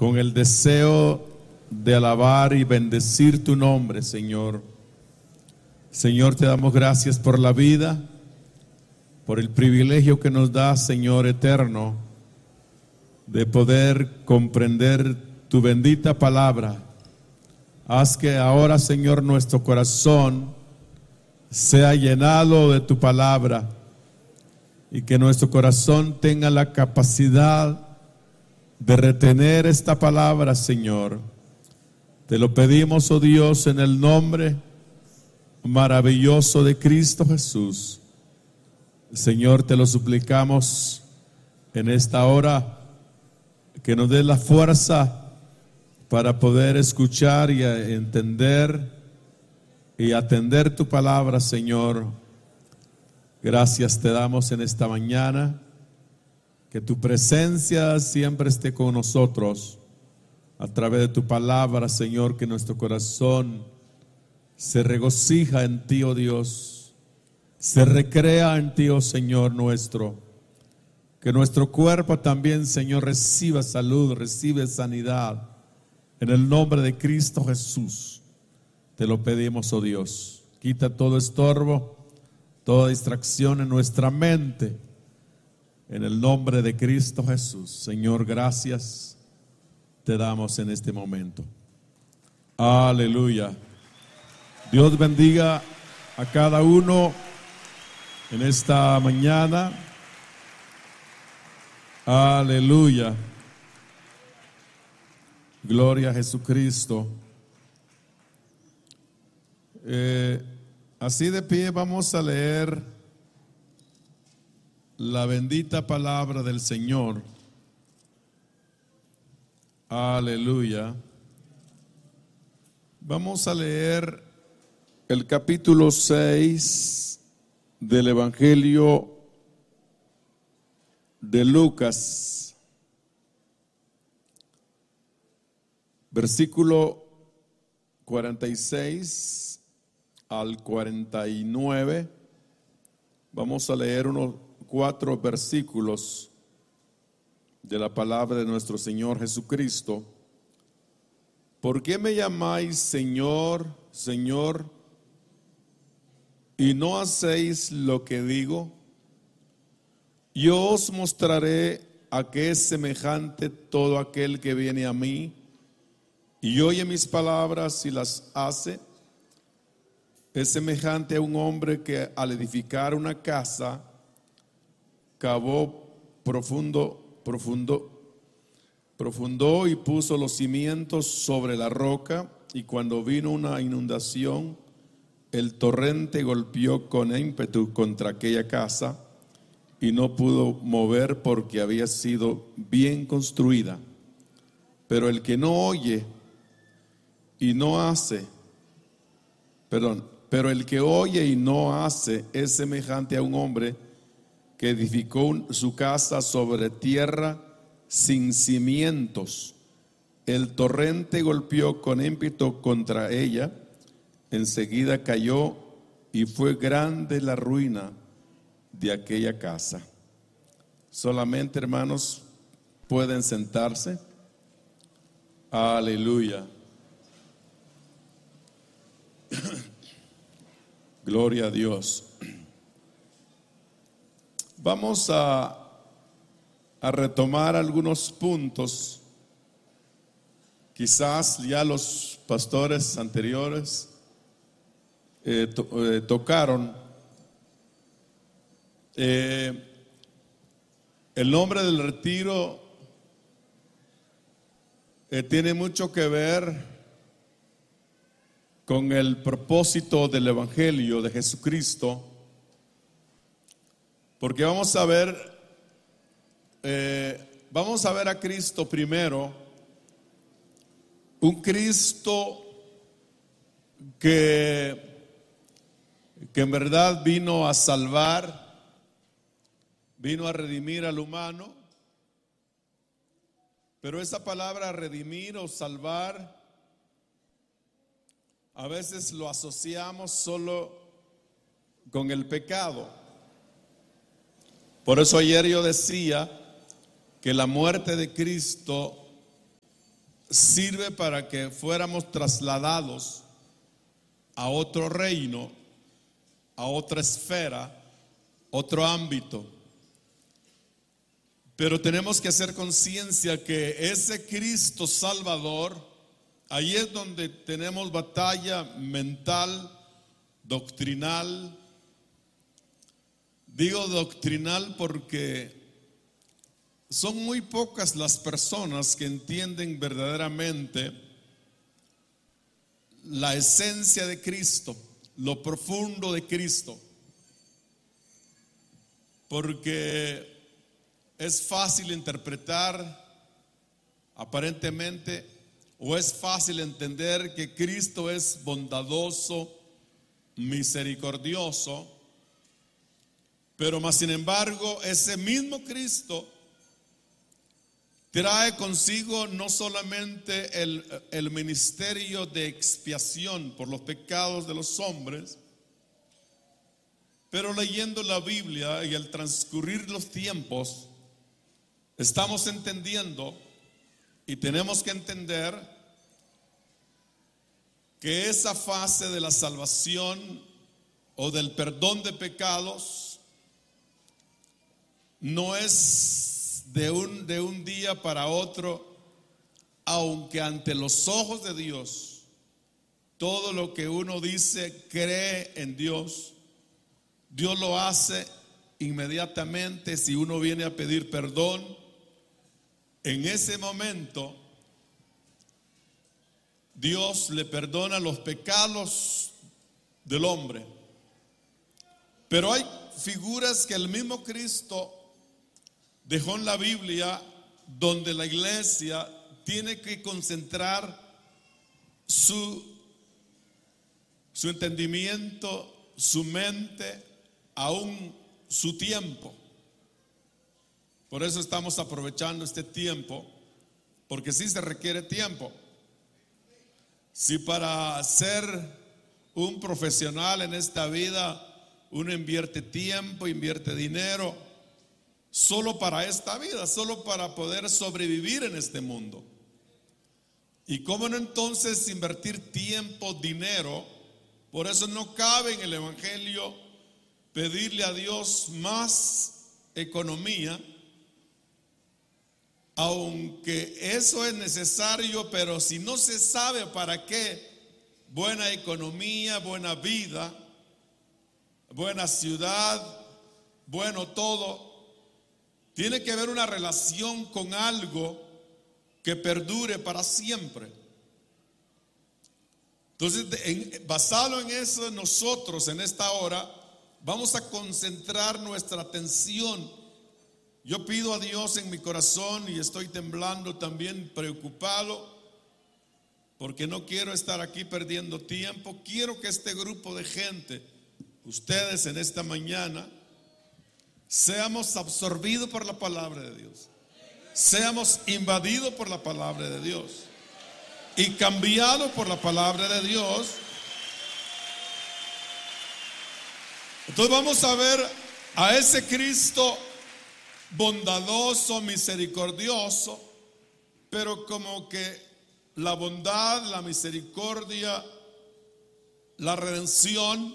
con el deseo de alabar y bendecir tu nombre, Señor. Señor, te damos gracias por la vida, por el privilegio que nos da, Señor eterno, de poder comprender tu bendita palabra. Haz que ahora, Señor, nuestro corazón sea llenado de tu palabra y que nuestro corazón tenga la capacidad de retener esta palabra, Señor. Te lo pedimos, oh Dios, en el nombre maravilloso de Cristo Jesús. Señor, te lo suplicamos en esta hora, que nos dé la fuerza para poder escuchar y entender y atender tu palabra, Señor. Gracias te damos en esta mañana, que tu presencia siempre esté con nosotros a través de tu palabra, Señor, que nuestro corazón se regocija en ti, oh Dios, se recrea en ti, oh Señor nuestro, que nuestro cuerpo también, Señor, reciba salud, recibe sanidad, en el nombre de Cristo Jesús. Te lo pedimos, oh Dios. Quita todo estorbo, toda distracción en nuestra mente, en el nombre de Cristo Jesús. Señor, gracias te damos en este momento. Aleluya. Dios bendiga a cada uno en esta mañana. Aleluya. Gloria a Jesucristo. Así de pie vamos a leer la bendita palabra del Señor. Aleluya. Vamos a leer el capítulo 6 del Evangelio de Lucas, versículo 46 al 49. Vamos a leer unos 4 versículos de la palabra de nuestro Señor Jesucristo. ¿Por qué me llamáis Señor, Señor, y no hacéis lo que digo? Yo os mostraré a qué es semejante todo aquel que viene a mí y oye mis palabras y las hace. Es semejante a un hombre que al edificar una casa cavó profundo y puso los cimientos sobre la roca, y cuando vino una inundación, el torrente golpeó con ímpetu contra aquella casa y no pudo mover porque había sido bien construida. Pero el que no oye y no hace, pero el que oye y no hace es semejante a un hombre que edificó su casa sobre tierra sin cimientos. El torrente golpeó con ímpetu contra ella, enseguida cayó y fue grande la ruina de aquella casa. Solamente, hermanos, pueden sentarse. Aleluya. Gloria a Dios. Vamos a retomar algunos puntos. Quizás ya los pastores anteriores tocaron. El nombre del retiro tiene mucho que ver con el propósito del Evangelio de Jesucristo, porque vamos a ver a Cristo primero, un Cristo que en verdad vino a salvar, vino a redimir al humano. Pero esa palabra redimir o salvar a veces lo asociamos solo con el pecado. Por eso ayer yo decía que la muerte de Cristo sirve para que fuéramos trasladados a otro reino, a otra esfera, otro ámbito. Pero tenemos que hacer conciencia que ese Cristo Salvador, ahí es donde tenemos batalla mental, doctrinal. Digo doctrinal porque son muy pocas las personas que entienden verdaderamente la esencia de Cristo, lo profundo de Cristo. Porque es fácil interpretar aparentemente, o es fácil entender que Cristo es bondadoso, misericordioso, pero más sin embargo ese mismo Cristo trae consigo no solamente el ministerio de expiación por los pecados de los hombres, pero leyendo la Biblia y al transcurrir los tiempos, estamos entendiendo y tenemos que entender que esa fase de la salvación o del perdón de pecados no es de un día para otro, aunque ante los ojos de Dios, todo lo que uno dice, cree en Dios, Dios lo hace inmediatamente. Si uno viene a pedir perdón, en ese momento Dios le perdona los pecados del hombre. Pero hay figuras que el mismo Cristo dejó en la Biblia, donde la iglesia tiene que concentrar su entendimiento, su mente, aún su tiempo. Por eso estamos aprovechando este tiempo, porque sí se requiere tiempo. Si para ser un profesional en esta vida uno invierte tiempo, invierte dinero, solo para esta vida, solo para poder sobrevivir en este mundo. ¿Y cómo no entonces invertir tiempo, dinero? Por eso no cabe en el Evangelio pedirle a Dios más economía, aunque eso es necesario, pero si no se sabe para qué, buena economía, buena vida, buena ciudad, bueno todo, tiene que haber una relación con algo que perdure para siempre. Entonces, basado en eso, nosotros en esta hora vamos a concentrar nuestra atención. Yo pido a Dios en mi corazón, y estoy temblando también, preocupado, porque no quiero estar aquí perdiendo tiempo. Quiero que este grupo de gente, ustedes en esta mañana, seamos absorbidos por la palabra de Dios, seamos invadidos por la palabra de Dios y cambiados por la palabra de Dios. Entonces vamos a ver a ese Cristo bondadoso, misericordioso, pero como que la bondad, la misericordia, la redención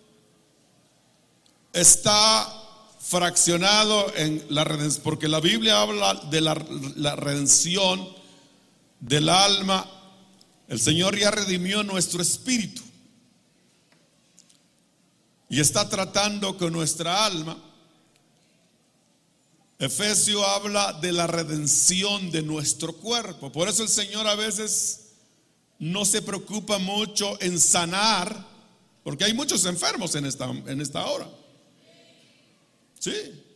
está fraccionado en la redención, porque la Biblia habla de la redención del alma. El Señor ya redimió nuestro espíritu y está tratando con nuestra alma. Efesios habla de la redención de nuestro cuerpo. Por eso el Señor a veces no se preocupa mucho en sanar, porque hay muchos enfermos en esta hora. Sí.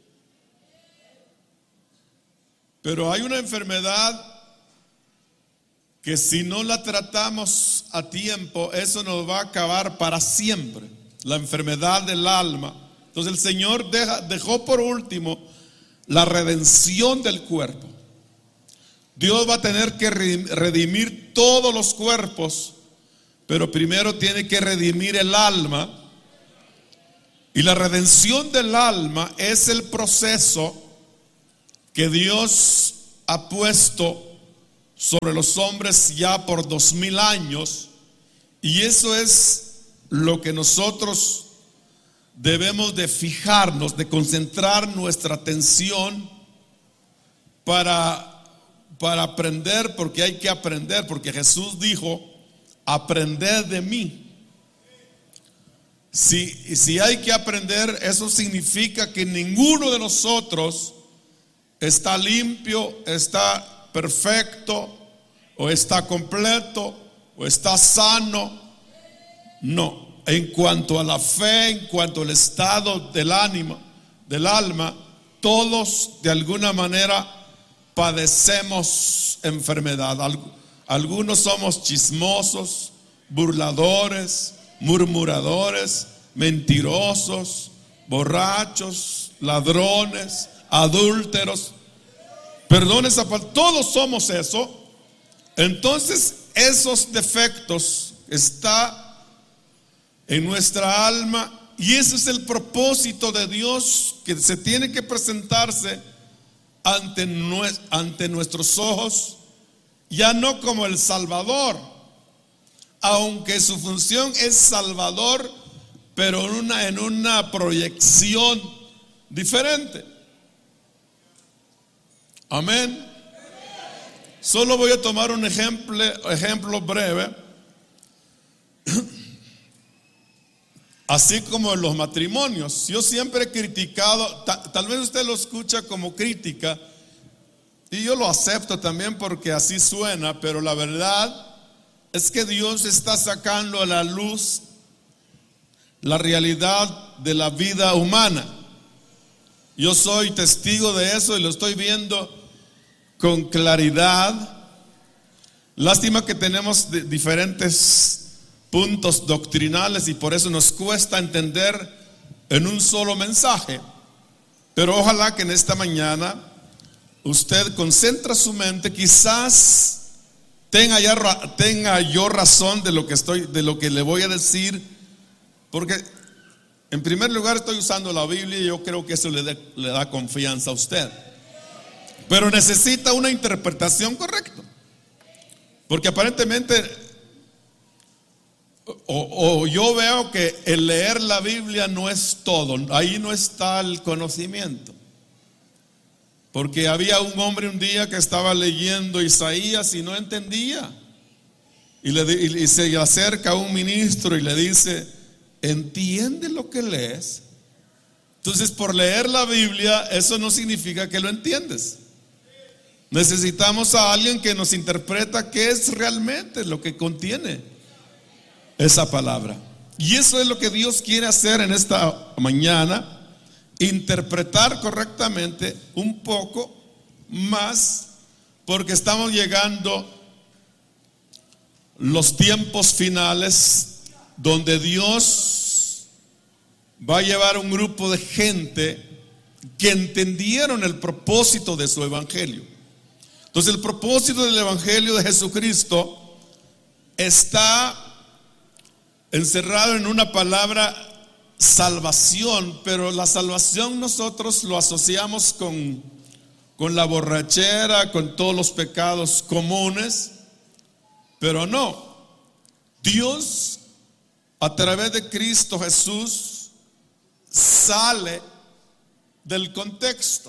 Pero hay una enfermedad que si no la tratamos a tiempo, eso nos va a acabar para siempre. La enfermedad del alma. Entonces el Señor dejó por último la redención del cuerpo. Dios va a tener que redimir todos los cuerpos, pero primero tiene que redimir el alma. Y la redención del alma es el proceso que Dios ha puesto sobre los hombres ya por 2000 años, y eso es lo que nosotros debemos de fijarnos, de concentrar nuestra atención para aprender, porque hay que aprender, porque Jesús dijo: aprended de mí. Si hay que aprender, eso significa que ninguno de nosotros está limpio, está perfecto, o está completo, o está sano. No, en cuanto a la fe, en cuanto al estado del alma, todos de alguna manera padecemos enfermedad. Algunos somos chismosos, burladores, murmuradores, mentirosos, borrachos, ladrones, adúlteros. Perdón esa palabra, todos somos eso. Entonces, esos defectos están en nuestra alma, y ese es el propósito de Dios, que se tiene que presentarse ante nuestros ojos, ya no como el Salvador, aunque su función es Salvador, pero en una proyección diferente. Amén. Solo voy a tomar un ejemplo breve. Así como en los matrimonios, yo siempre he criticado, tal vez usted lo escucha como crítica, y yo lo acepto también porque así suena, pero la verdad es que Dios está sacando a la luz la realidad de la vida humana. Yo soy testigo de eso y lo estoy viendo con claridad. Lástima que tenemos diferentes puntos doctrinales y por eso nos cuesta entender en un solo mensaje. Pero ojalá que en esta mañana usted concentre su mente. Quizás tenga yo razón de lo que le voy a decir, porque en primer lugar estoy usando la Biblia y yo creo que eso le da confianza a usted. Pero necesita una interpretación correcta, porque aparentemente o yo veo que el leer la Biblia no es todo, ahí no está el conocimiento. Porque había un hombre un día que estaba leyendo Isaías y no entendía, y se acerca a un ministro y le dice: ¿entiende lo que lees? Entonces, por leer la Biblia, eso no significa que lo entiendes. Necesitamos a alguien que nos interpreta qué es realmente lo que contiene esa palabra. Y eso es lo que Dios quiere hacer en esta mañana: interpretar correctamente un poco más, porque estamos llegando los tiempos finales donde Dios va a llevar un grupo de gente que entendieron el propósito de su evangelio. Entonces, el propósito del evangelio de Jesucristo está encerrado en una palabra: salvación. Pero la salvación nosotros lo asociamos con la borrachera, con todos los pecados comunes, pero no. Dios, a través de Cristo Jesús, sale del contexto.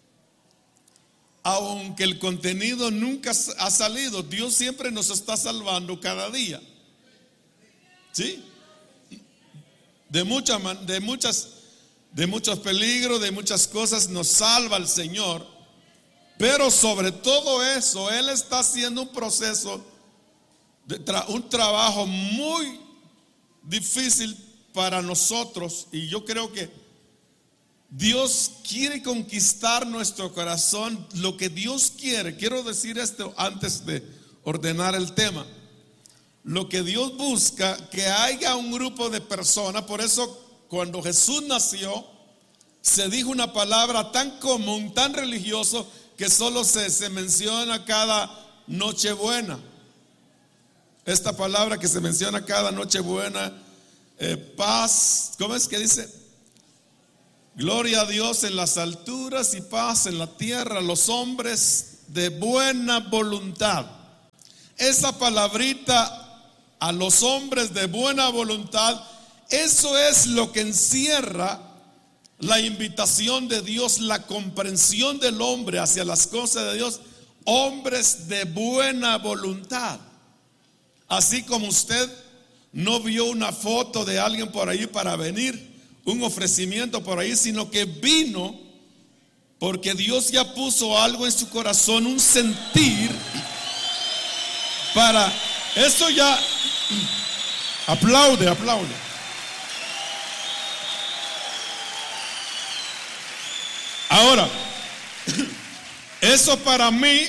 Aunque el contenido nunca ha salido, Dios siempre nos está salvando cada día. ¿Sí? De muchos peligros, de muchas cosas nos salva el Señor. Pero sobre todo eso, Él está haciendo un proceso, un trabajo muy difícil para nosotros. Y yo creo que Dios quiere conquistar nuestro corazón. Lo que Dios quiero decir esto antes de ordenar el tema. Lo que Dios busca, que haya un grupo de personas. Por eso cuando Jesús nació, se dijo una palabra tan común, tan religioso, que solo se menciona cada Nochebuena. Esta palabra que se menciona cada Nochebuena, paz, ¿cómo es que dice? Gloria a Dios en las alturas y paz en la tierra a los hombres de buena voluntad. esa palabrita a los hombres de buena voluntad, eso es lo que encierra la invitación de Dios, la comprensión del hombre hacia las cosas de Dios. Hombres de buena voluntad. Así como usted no vio una foto de alguien por ahí para venir, un ofrecimiento por ahí, sino que vino porque Dios ya puso algo en su corazón, un sentir para eso. Ya aplaude. Ahora, eso para mí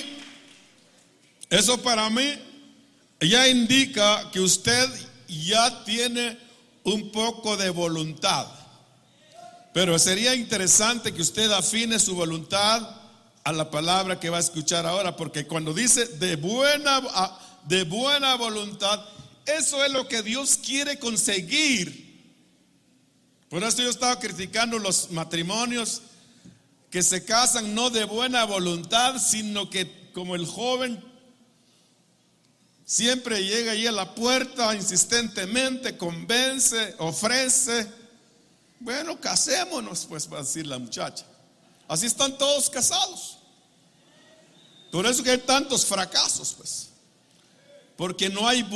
ya indica que usted ya tiene un poco de voluntad. Pero sería interesante que usted afine su voluntad a la palabra que va a escuchar ahora, porque cuando dice de buena voluntad, eso es lo que Dios quiere conseguir. Por eso yo estaba criticando los matrimonios que se casan no de buena voluntad, sino que como el joven siempre llega ahí a la puerta insistentemente, convence, ofrece. Bueno, casémonos, pues va a decir la muchacha. Así están todos casados. Por eso que hay tantos fracasos, pues. Porque no hay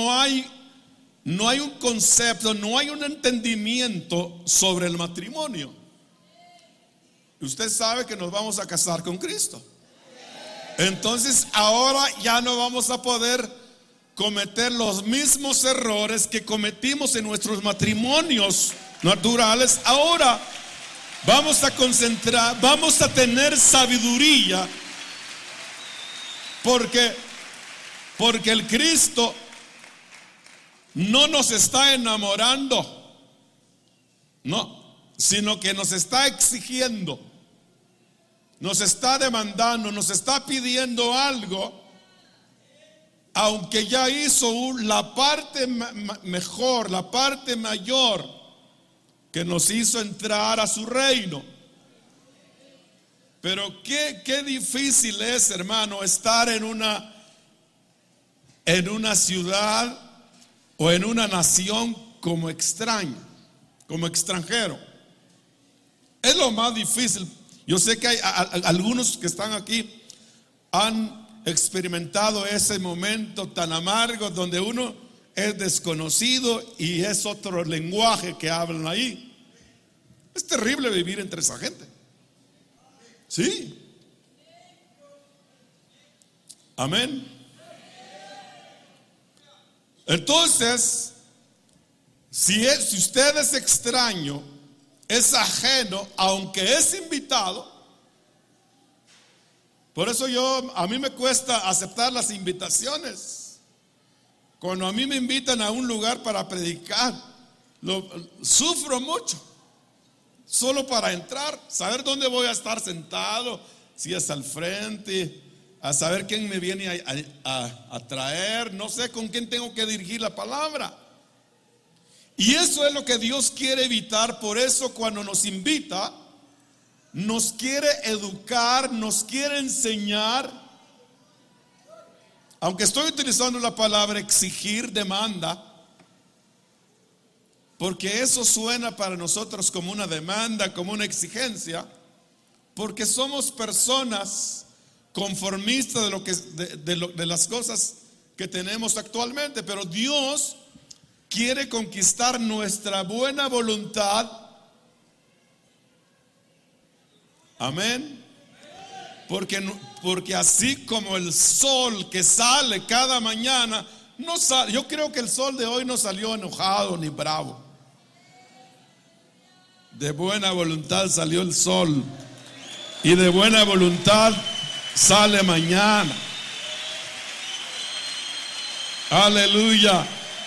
un concepto, no hay un entendimiento sobre el matrimonio. Usted sabe que nos vamos a casar con Cristo. Entonces ahora ya no vamos a poder cometer los mismos errores que cometimos en nuestros matrimonios naturales. Ahora vamos a tener sabiduría, porque el Cristo no nos está enamorando, no, sino que nos está exigiendo, nos está demandando, nos está pidiendo algo, aunque ya hizo la parte mejor, la parte mayor, que nos hizo entrar a su reino. Pero qué difícil es, hermano, estar en una ciudad o en una nación como extraño, como extranjero. Es lo más difícil. Yo sé que hay algunos que están aquí han experimentado ese momento tan amargo donde uno es desconocido y es otro lenguaje que hablan ahí. Es terrible vivir entre esa gente. Sí. Amén. Entonces, si usted es extraño, es ajeno, aunque es invitado. Por eso a mí me cuesta aceptar las invitaciones. Cuando a mí me invitan a un lugar para predicar, sufro mucho. Solo para entrar, saber dónde voy a estar sentado, si es al frente, a saber quién me viene a traer, no sé con quién tengo que dirigir la palabra. Y eso es lo que Dios quiere evitar. Por eso cuando nos invita, nos quiere educar, nos quiere enseñar. Aunque estoy utilizando la palabra exigir, demanda, porque eso suena para nosotros como una demanda, como una exigencia, porque somos personas conformistas de las cosas que tenemos actualmente. Pero Dios quiere conquistar nuestra buena voluntad. Amén. Porque así como el sol que sale cada mañana, no sale, yo creo que el sol de hoy no salió enojado ni bravo. De buena voluntad salió el sol, y de buena voluntad sale mañana. Aleluya.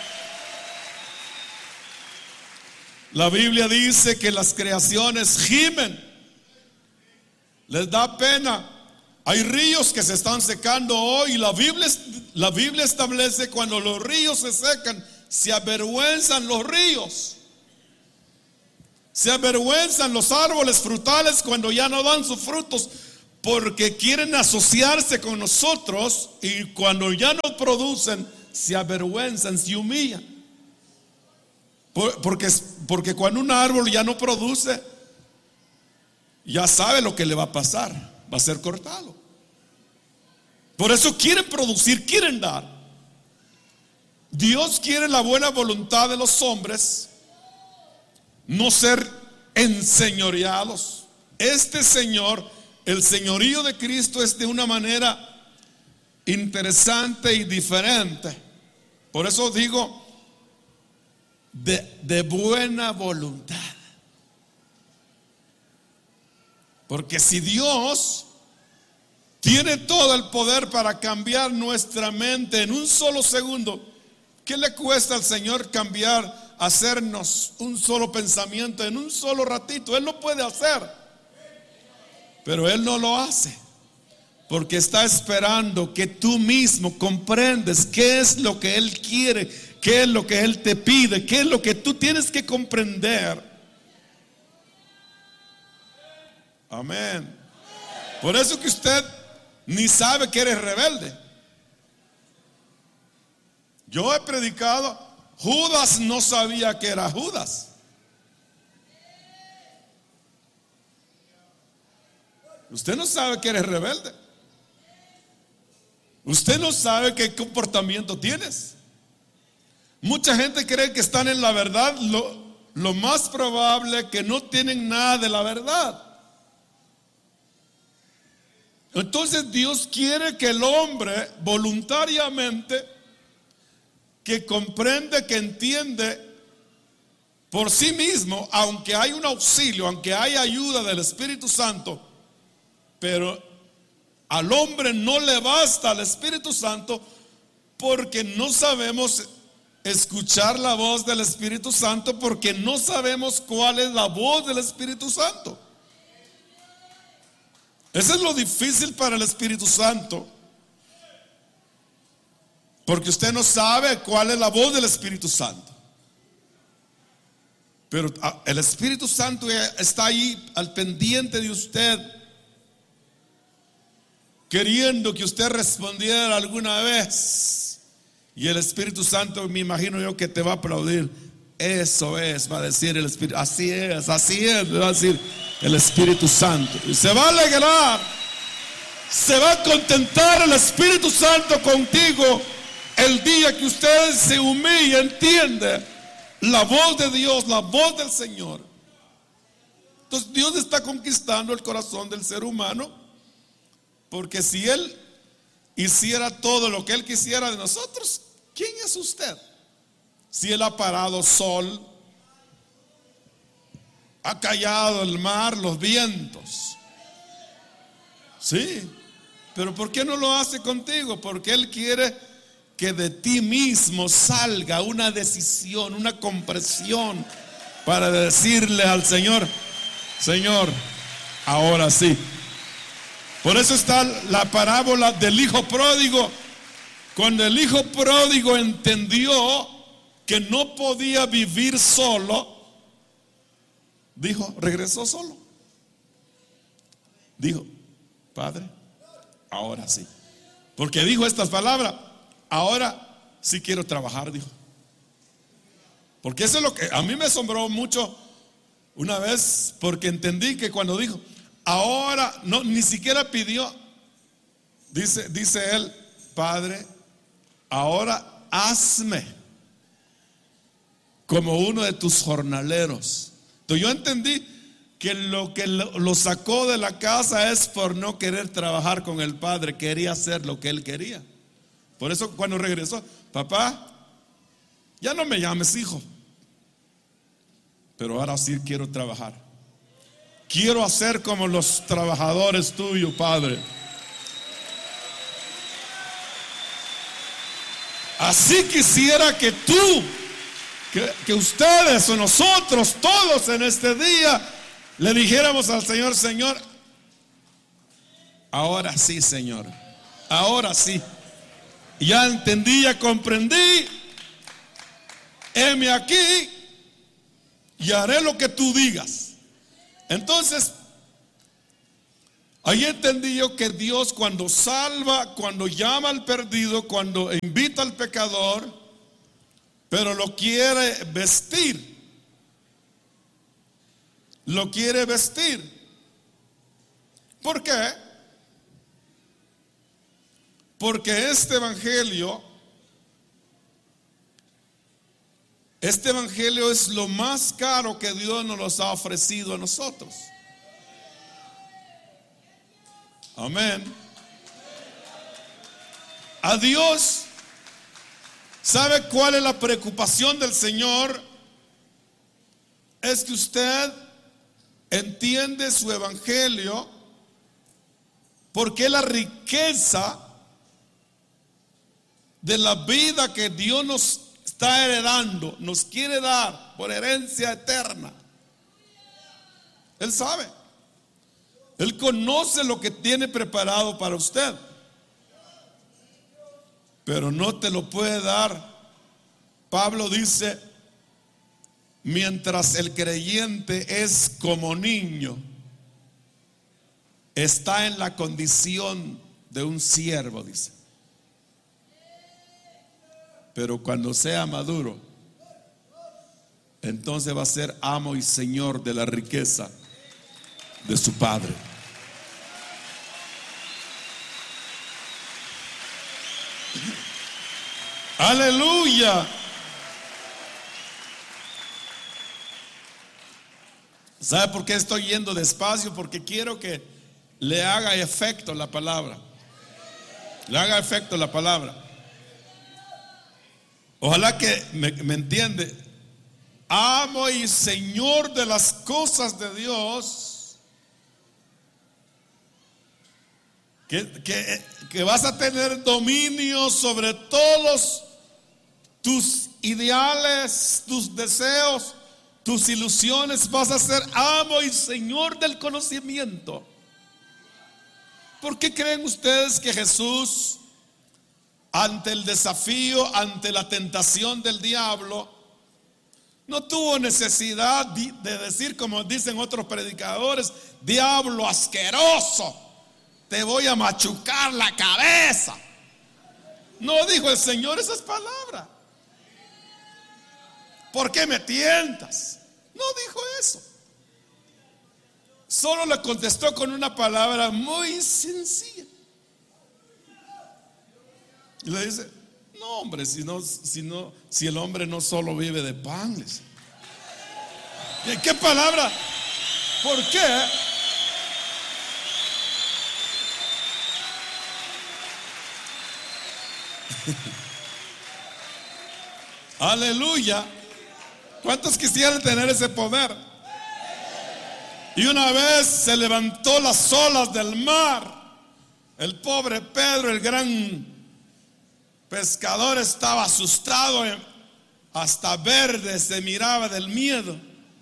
La Biblia dice que las creaciones gimen, les da pena. Hay ríos que se están secando hoy, y la Biblia establece: cuando los ríos se secan, se avergüenzan los ríos. Se avergüenzan los árboles frutales cuando ya no dan sus frutos, porque quieren asociarse con nosotros y cuando ya no producen, se avergüenzan, se humillan. Porque cuando un árbol ya no produce, ya sabe lo que le va a pasar, va a ser cortado. Por eso quieren producir, quieren dar. Dios quiere la buena voluntad de los hombres, no ser enseñoreados. Este Señor, el señorío de Cristo es de una manera interesante y diferente. Por eso digo, de buena voluntad. Porque si Dios tiene todo el poder para cambiar nuestra mente en un solo segundo, ¿qué le cuesta al Señor cambiar, hacernos un solo pensamiento en un solo ratito? Él lo puede hacer. Pero Él no lo hace, porque está esperando que tú mismo comprendes qué es lo que Él quiere, qué es lo que Él te pide, qué es lo que tú tienes que comprender. Amén. Por eso que usted ni sabe que eres rebelde. Yo he predicado, Judas no sabía que era Judas. Usted no sabe que eres rebelde. Usted no sabe qué comportamiento tienes. Mucha gente cree que están en la verdad. Lo más probable es que no tienen nada de la verdad. Entonces Dios quiere que el hombre voluntariamente, que comprende, que entiende por sí mismo, aunque hay un auxilio, aunque hay ayuda del Espíritu Santo, pero al hombre no le basta el Espíritu Santo, porque no sabemos escuchar la voz del Espíritu Santo, porque no sabemos cuál es la voz del Espíritu Santo. Eso es lo difícil para el Espíritu Santo, porque usted no sabe cuál es la voz del Espíritu Santo. Pero el Espíritu Santo está ahí al pendiente de usted, queriendo que usted respondiera alguna vez. Y el Espíritu Santo, me imagino yo, que te va a aplaudir. Eso es, va a decir el Espíritu. Así es, le va a decir el Espíritu Santo. Y se va a alegrar, se va a contentar el Espíritu Santo contigo el día que usted se humille, entiende la voz de Dios, la voz del Señor. Entonces Dios está conquistando el corazón del ser humano, porque si Él hiciera todo lo que Él quisiera de nosotros, ¿quién es usted? Si Él ha parado sol, ha callado el mar, los vientos. Sí, pero ¿por qué no lo hace contigo? Porque Él quiere que de ti mismo salga una decisión, una compresión, para decirle al Señor: Señor, ahora sí. Por eso está la parábola del hijo pródigo. Cuando el hijo pródigo entendió que no podía vivir solo, dijo, regresó solo. Dijo: Padre, ahora sí. Porque dijo estas palabras: ahora sí quiero trabajar, dijo. Porque eso es lo que a mí me asombró mucho una vez, porque entendí que cuando dijo ahora, no, ni siquiera pidió. Dice él: Padre, ahora hazme como uno de tus jornaleros. Entonces yo entendí que lo sacó de la casa es por no querer trabajar con el padre, quería hacer lo que él quería. Por eso cuando regresó: papá, ya no me llames hijo, pero ahora sí quiero trabajar. Quiero hacer como los trabajadores tuyos, Padre. Así quisiera que tú, que ustedes o nosotros todos en este día le dijéramos al Señor: Señor, ahora sí, Señor, ahora sí. Ya entendí, ya comprendí. Heme aquí y haré lo que tú digas. Entonces, Ahí entendí yo que Dios, cuando salva, cuando llama al perdido, cuando invita al pecador, pero lo quiere vestir. Lo quiere vestir. ¿Por qué? Porque este evangelio es lo más caro que Dios nos ha ofrecido a nosotros. Amén. A Dios, ¿sabe cuál es la preocupación del Señor? Es que usted entiende su evangelio, porque la riqueza de la vida que Dios nos está heredando, nos quiere dar por herencia eterna. Él sabe. Él conoce lo que tiene preparado para usted, pero no te lo puede dar. Pablo dice: mientras el creyente es como niño, está en la condición de un siervo, dice. Pero cuando sea maduro, entonces va a ser amo y señor de la riqueza de su Padre. Aleluya. ¿Sabe por qué estoy yendo despacio? Porque quiero que le haga efecto la palabra. Le haga efecto la palabra. Ojalá que me entiende. Amo y señor de las cosas de Dios. Que vas a tener dominio sobre todos tus ideales, tus deseos, tus ilusiones. Vas a ser amo y señor del conocimiento. ¿Por qué creen ustedes que Jesús, ante el desafío, ante la tentación del diablo, no tuvo necesidad de decir, como dicen otros predicadores: diablo asqueroso, te voy a machucar la cabeza? No dijo el Señor esas palabras. ¿Por qué me tientas? No dijo eso. Solo le contestó con una palabra muy sencilla. Y le dice: no, hombre, si el hombre no solo vive de pan. ¿Qué palabra? ¿Por qué? Aleluya. ¿Cuántos quisieran tener ese poder? Y una vez se levantó las olas del mar. El pobre Pedro, el gran pescador, estaba asustado, hasta verde se miraba del miedo.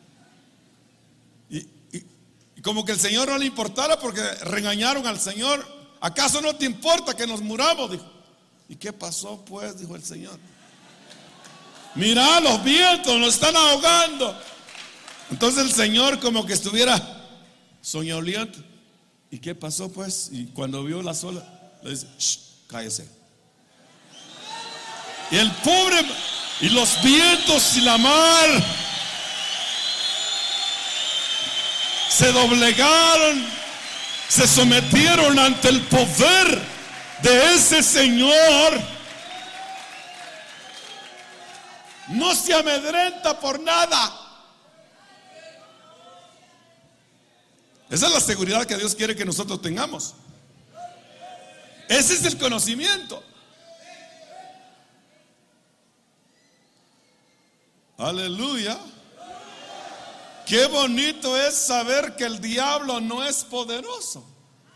Y como que el Señor no le importara, porque regañaron al Señor. ¿Acaso no te importa que nos muramos? Dijo. ¿Y qué pasó pues? Dijo el Señor. Mira, los vientos nos están ahogando. Entonces el Señor, como que estuviera soñoliento. ¿Y qué pasó pues? Y cuando vio las olas, le dice: shh, cállese. Y el pobre, y los vientos y la mar se doblegaron, se sometieron ante el poder de ese Señor. No se amedrenta por nada. Esa es la seguridad que Dios quiere que nosotros tengamos. Ese es el conocimiento. Aleluya. Qué bonito es saber que el diablo no es poderoso.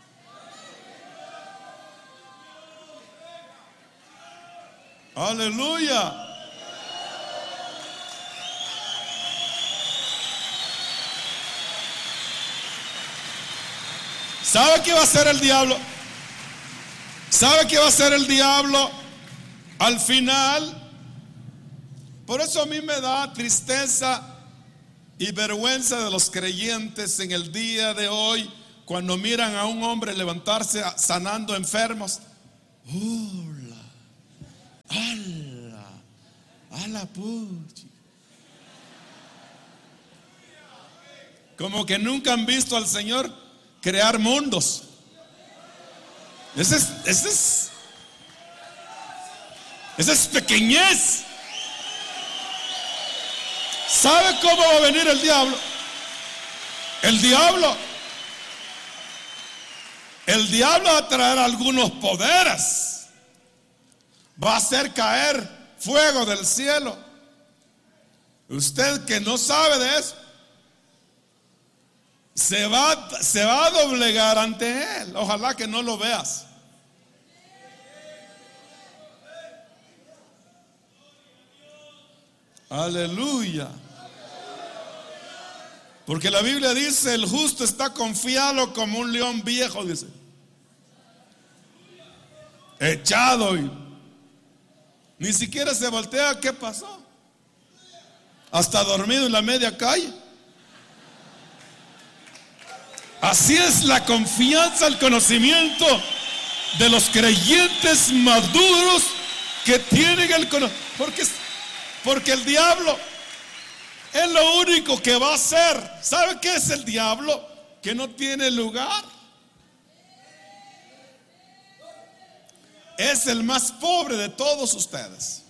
Aleluya. ¿Sabe qué va a hacer el diablo? ¿Sabe qué va a hacer el diablo al final? Por eso a mí me da tristeza y vergüenza de los creyentes en el día de hoy, cuando miran a un hombre levantarse sanando enfermos, hola, ala puchi. Como que nunca han visto al Señor crear mundos. Esa es pequeñez. ¿Sabe cómo va a venir el diablo? El diablo va a traer algunos poderes. Va a hacer caer fuego del cielo. Usted que no sabe de eso, se va a doblegar ante él. Ojalá que no lo veas. Aleluya. Porque la Biblia dice: el justo está confiado como un león viejo, dice, echado, y ni siquiera se voltea. ¿Qué pasó? Hasta dormido en la media calle. Así es la confianza, el conocimiento de los creyentes maduros que tienen el conocimiento. Porque el diablo es lo único que va a hacer. ¿Sabe qué es el diablo? Que no tiene lugar. Es el más pobre de todos ustedes.